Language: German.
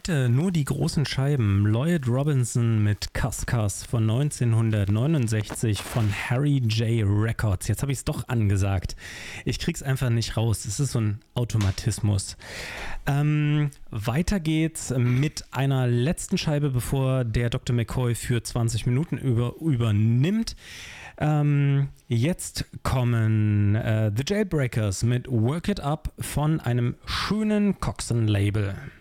Heute nur die großen Scheiben. Lloyd Robinson mit Cuss Cuss von 1969 von Harry J. Records. Jetzt habe ich es doch angesagt. Ich krieg's einfach nicht raus. Es ist so ein Automatismus. Weiter geht's mit einer letzten Scheibe, bevor der Dr. McCoy für 20 Minuten übernimmt. Jetzt kommen The Jailbreakers mit Work It Up von einem schönen Coxsone-Label.